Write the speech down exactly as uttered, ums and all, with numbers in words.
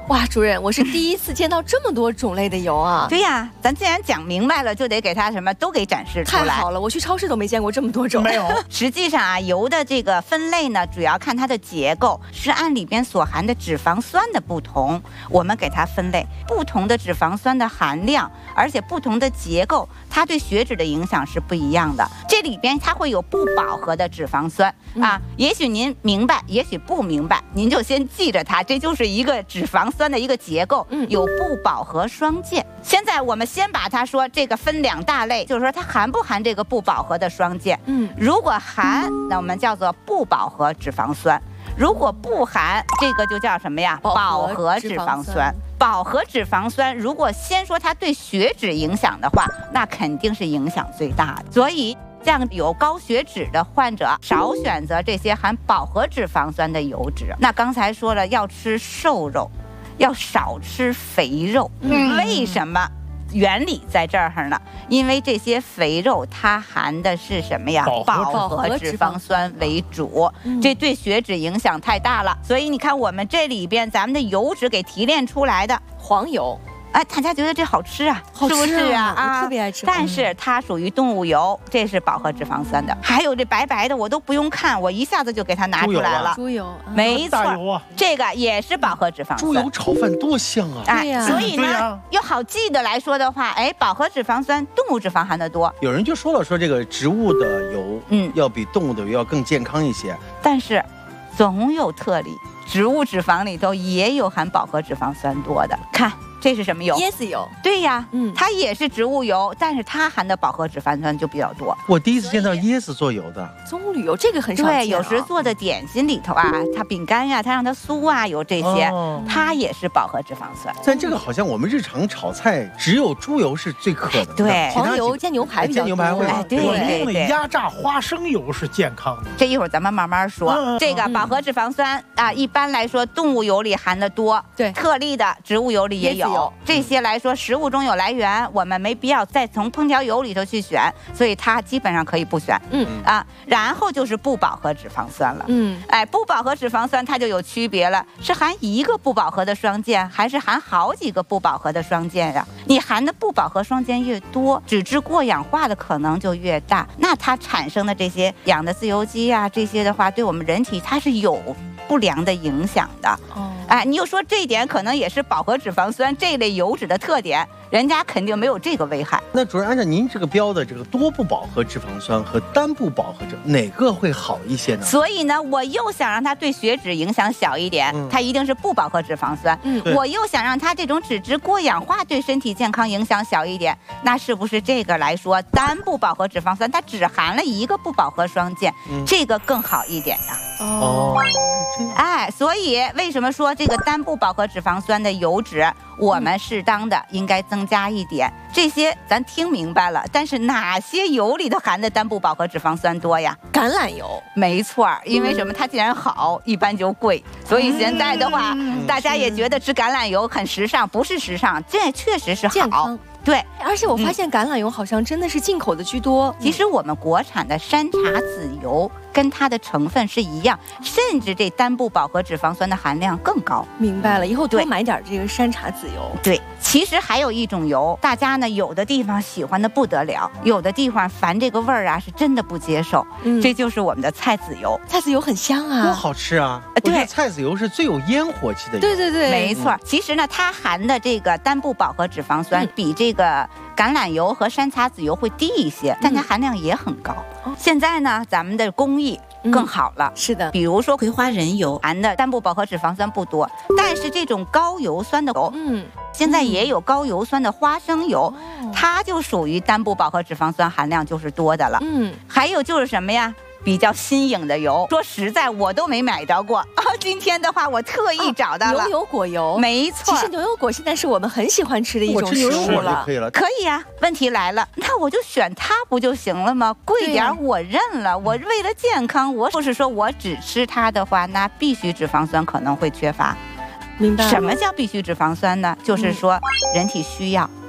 哇，主任，我是第一次见到这么多种类的油啊！ 对呀，咱既然讲明白了，就得给它什么都给展示出来。 太好了，我去超市都没见过这么多种。 没有。 实际上啊，油的这个分类呢，主要看它的结构，是按里边所含的脂肪酸的不同，我们给它分类。不同的脂肪酸的含量，而且不同的结构，它对血脂的影响是不一样的。这里边它会有不饱和的脂肪酸啊，也许您明白，也许不明白，您就先记着它，这就是一个脂肪酸的一个结构，有不饱和双键。现在我们先把它说这个分两大类，就是说它含不含这个不饱和的双键。嗯，如果含，那我们叫做不饱和脂肪酸；如果不含，这个就叫什么呀？饱和脂肪酸。饱和脂肪酸，如果先说它对血脂影响的话，那肯定是影响最大的。所以像有高血脂的患者，少选择这些含饱和脂肪酸的油脂。那刚才说了，要吃瘦肉，要少吃肥肉。嗯，为什么？原理在这儿呢，因为这些肥肉它含的是什么呀？饱和脂肪酸为主，这对血脂影响太大了。所以你看，我们这里边咱们的油脂给提炼出来的黄油。 哎，大家觉得这好吃啊， 好吃啊， 是不是啊？ 啊，特别爱吃。 但是它属于动物油，这是饱和脂肪酸的。还有这白白的，我都不用看，我一下子就给它拿出来了。 猪油， 没错， 大油啊， 这个也是饱和脂肪酸。 猪油炒饭多香啊！ 哎呀， 所以呢，要好记的来说的话，哎，饱和脂肪酸动物脂肪含得多。 有人就说了，说这个植物的油，嗯，要比动物的油要更健康一些。 但是，总有特例，植物脂肪里头也有含饱和脂肪酸多的。看。这是什么油？ 椰子油。 对呀，嗯，它也是植物油，但是它含的饱和脂肪酸就比较多。 我第一次见到椰子做油的。 棕榈油这个很少见。 对，有时做的点心里头啊，它饼干呀，它让它酥啊，有这些，哦、它也是饱和脂肪酸。 但这个好像我们日常炒菜只有猪油是最可能的。 对， 黄油煎牛排比较多。 煎牛排会。 哎，对对对。 压榨花生油是健康的。 这一会儿咱们慢慢说。嗯、这个饱和脂肪酸啊，一般来说动物油里含的多，对，特例的植物油里也有，这些来。来说食物中有来源，我们没必要再从烹调油里头去选，所以它基本上可以不选。嗯啊，然后就是不饱和脂肪酸了。嗯，哎，不饱和脂肪酸它就有区别了，是含一个不饱和的双键，还是含好几个不饱和的双键呀？你含的不饱和双键越多，脂质过氧化的可能就越大，那它产生的这些氧的自由基啊，这些的话，对我们人体它是有不良的影响的。哦，哎，你又说这一点可能也是饱和脂肪酸这类油脂的特点，人家肯定没有这个危害。 那主任，按照您这个标的这个多不饱和脂肪酸和单不饱和脂，哪个会好一些呢？ 所以呢，我又想让它对血脂影响小一点，嗯、它一定是不饱和脂肪酸。嗯，我又想让它这种脂质过氧化对身体健康影响小一点，那是不是这个来说，单不饱和脂肪酸它只含了一个不饱和双键，嗯、这个更好一点呀？ 哦， 哎，所以为什么说这个单不饱和脂肪酸的油脂，我们适当的应该增加一点？这些咱听明白了，但是哪些油里头含的单不饱和脂肪酸多呀？ 橄榄油， 没错，因为什么？它既然好，一般就贵，所以现在的话，嗯、大家也觉得吃橄榄油很时尚，不是时尚，这确实是好。 健康。 对， 而且我发现橄榄油好像真的是进口的居多。 嗯、其实我们国产的山茶籽油跟它的成分是一样，甚至这单不饱和脂肪酸的含量更高。 明白了，以后多买点这个山茶籽油。 对，其实还有一种油，大家呢有的地方喜欢的不得了，有的地方烦这个味儿啊，是真的不接受。嗯，这就是我们的菜籽油。 菜籽油很香啊， 多好吃啊！对，菜籽油是最有烟火气的油。 对对对， 没错。嗯、其实呢，它含的这个单不饱和脂肪酸比这个。这个橄榄油和山茶籽油会低一些，但它含量也很高。嗯、现在呢，咱们的工艺更好了， 嗯、是的， 比如说葵花仁油含的单不饱和脂肪酸不多，但是这种高油酸的油，嗯，现在也有高油酸的花生油，嗯、它就属于单不饱和脂肪酸含量就是多的了。嗯，还有就是什么呀？比较新颖的油，说实在我都没买着过啊。今天的话，我特意找到了、 哦、牛油果油， 没错。 其实牛油果现在是我们很喜欢吃的一种食物了， 可以了， 可以呀、啊。问题来了，那我就选它不就行了吗？贵点我认了，啊、我为了健康，我不是说我只吃它的话，那必需脂肪酸可能会缺乏。 明白？ 什么叫必需脂肪酸呢？就是说人体需要。